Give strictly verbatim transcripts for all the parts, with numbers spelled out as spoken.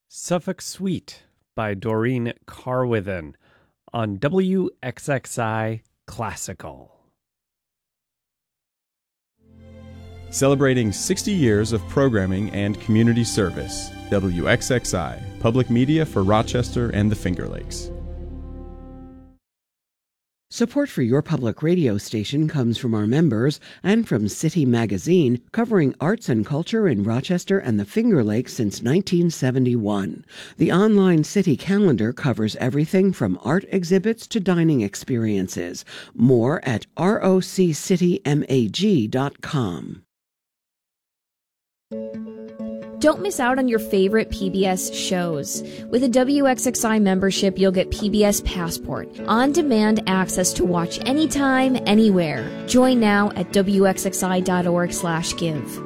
Suffolk Suite by Doreen Carwithen on W X X I Classical. Celebrating sixty years of programming and community service, W X X I, public media for Rochester and the Finger Lakes. Support for your public radio station comes from our members and from City Magazine, covering arts and culture in Rochester and the Finger Lakes since nineteen seventy-one. The online city calendar covers everything from art exhibits to dining experiences. More at roc city mag dot com. Don't miss out on your favorite P B S shows. With a W X X I membership, you'll get P B S Passport, on-demand access to watch anytime, anywhere. Join now at W X X I dot org slash give.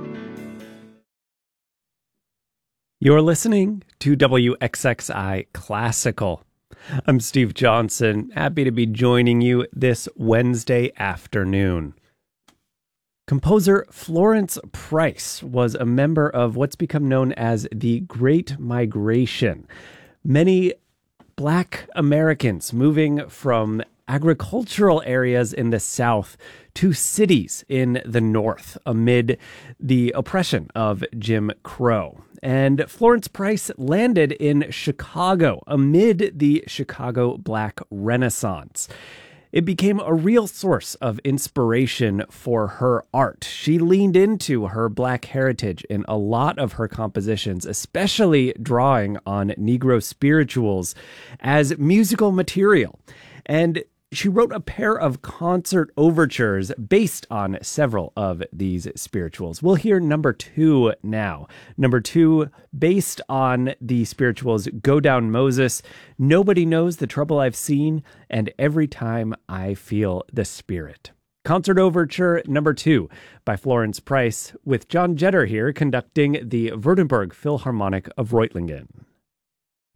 You're listening to W X X I Classical. I'm Steve Johnson, happy to be joining you this Wednesday afternoon. Composer Florence Price was a member of what's become known as the Great Migration. Many Black Americans moving from agricultural areas in the South to cities in the North amid the oppression of Jim Crow. And Florence Price landed in Chicago amid the Chicago Black Renaissance. It became a real source of inspiration for her art. She leaned into her Black heritage in a lot of her compositions, especially drawing on Negro spirituals as musical material. And she wrote a pair of concert overtures based on several of these spirituals. We'll hear number two now. Number two, based on the spirituals Go Down Moses, Nobody Knows the Trouble I've Seen, and Every Time I Feel the Spirit. Concert overture number two by Florence Price, with John Jetter here conducting the Württemberg Philharmonic of Reutlingen.